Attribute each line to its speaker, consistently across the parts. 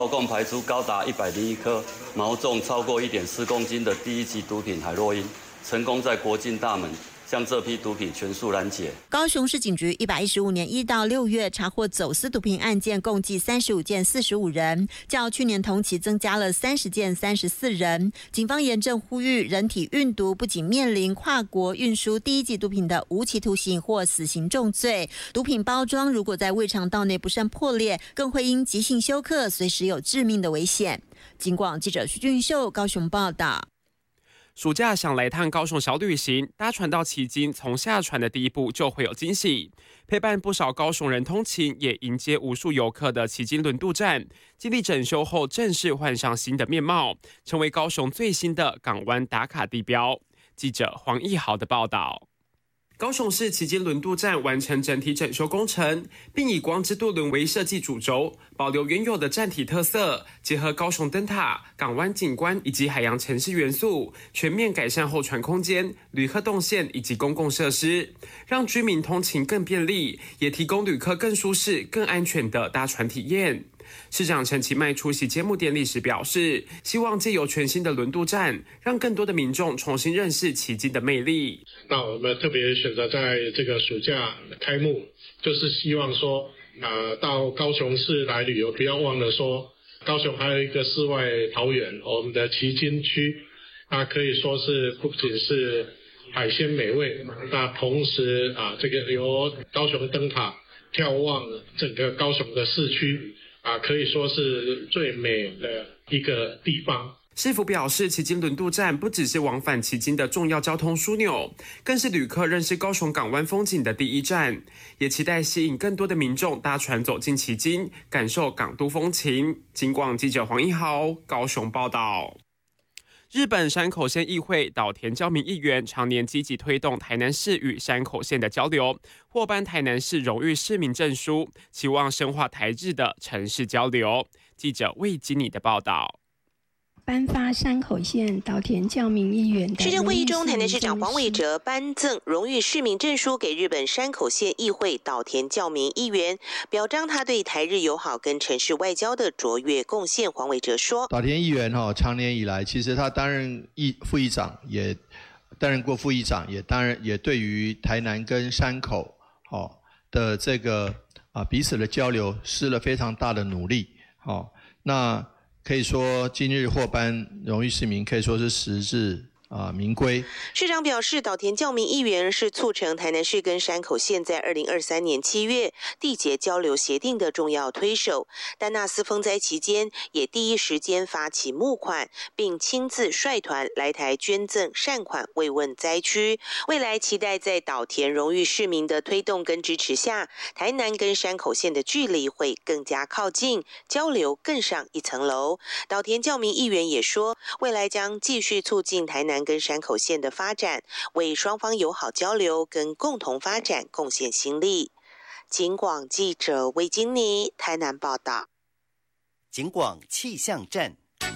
Speaker 1: 共排出高达101颗、毛重超过1.4公斤的第一级毒品海洛因，成功在国境大门将这批毒品全数拦截。
Speaker 2: 高雄市警局115年1到6月查获走私毒品案件共计35件45人，较去年同期增加了30件34人。警方严正呼吁，人体运毒不仅面临跨国运输第一级毒品的无期徒刑或死刑重罪，毒品包装如果在胃肠道内不慎破裂，更会因急性休克，随时有致命的危险。警广记者徐俊秀高雄报道。
Speaker 3: 暑假想来趟高雄小旅行，搭船到旗津，从下船的第一步就会有惊喜。陪伴不少高雄人通勤，也迎接无数游客的旗津轮渡站，经历整修后正式换上新的面貌，成为高雄最新的港湾打卡地标。记者黄义豪的报道。高雄市旗津轮渡站完成整体整修工程，并以光之渡轮为设计主轴，保留原有的站体特色，结合高雄灯塔、港湾景观以及海洋城市元素，全面改善候船空间、旅客动线以及公共设施，让居民通勤更便利，也提供旅客更舒适、更安全的搭船体验。市长陈其迈出席揭幕典礼时表示，希望借由全新的轮渡站，让更多的民众重新认识旗津的魅力。
Speaker 4: 那我们特别选择在这个暑假开幕，就是希望说，到高雄市来旅游，不要忘了说，高雄还有一个世外桃源，我们的旗津区，那可以说是不仅是海鲜美味，那同时这个由高雄灯塔眺望整个高雄的市区。可以说是最美的一个地方。
Speaker 3: 市府表示，旗津轮渡站不只是往返旗津的重要交通枢纽，更是旅客认识高雄港湾风景的第一站，也期待吸引更多的民众搭船走进旗津，感受港都风情。警广记者黄一豪高雄报道。日本山口县议会岛田交明议员常年积极推动台南市与山口县的交流，获颁台南市荣誉市民证书，期望深化台日的城市交流。记者魏基尼的报道。
Speaker 5: 颁发山口县岛田教明议员的
Speaker 6: 市政会议中，台南市长黄伟哲颁赠荣誉市民证书给日本山口县议会岛田教明议员，表彰他对台日友好跟城市外交的卓越贡献。黄伟哲说，
Speaker 7: 岛田议员长年以来，其实他担任副议长，也担任过副议长，也对于台南跟山口的这个彼此的交流施了非常大的努力。那可以说今日获颁荣誉市民，可以说是实至名归。
Speaker 6: 市长表示，岛田教明议员是促成台南市跟山口县在2023年7月缔结交流协定的重要推手。丹纳斯风灾期间，也第一时间发起募款，并亲自率团来台捐赠善款慰问灾区。未来期待在岛田荣誉市民的推动跟支持下，台南跟山口县的距离会更加靠近，交流更上一层楼。岛田教明议员也说，未来将继续促进台南跟山口县的发展，为双方友好交流跟共同发展贡献心力。警广记者魏金妮台南报道。
Speaker 8: 警广气象站。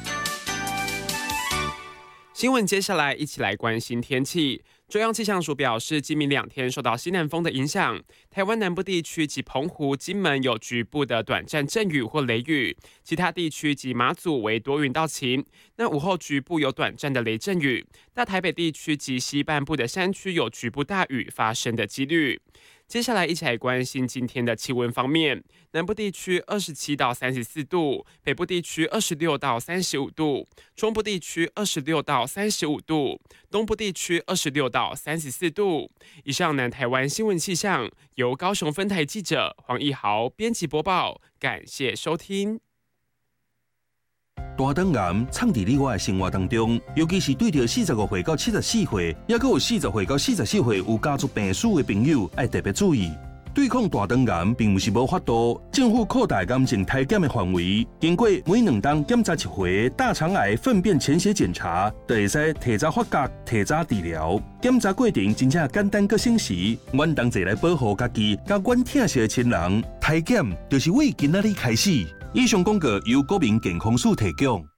Speaker 3: 新闻接下来一起来关心天气。中央气象署表示，今明2天受到西南风的影响，台湾南部地区及澎湖、金门有局部的短暂阵雨或雷雨，其他地区及马祖为多云到晴。那午后局部有短暂的雷阵雨，大台北地区及西半部的山区有局部大雨发生的几率。接下来一起来关心今天的气温方面，南部地区27到34度，北部地区26到35度，中部地区26到35度，东部地区26到34度。以上南台湾新闻气象由高雄分台记者黄义豪编辑播报，感谢收听。
Speaker 9: 大肠癌藏伫你我的生活当中，尤其是对着45岁到74岁，也佮有40岁到44岁有家族病史的朋友，要特别注意。对抗大肠癌并不是无法度，政府扩大癌症体检的范围，经过每2冬检查1回大肠癌粪便潜血检查，就会使提早发觉、提早治疗。检查过程真正简单佮省时，阮同齐来保护家己，甲阮疼惜的亲人。体检就是为今仔日开始。以上广告由国民健康署提供。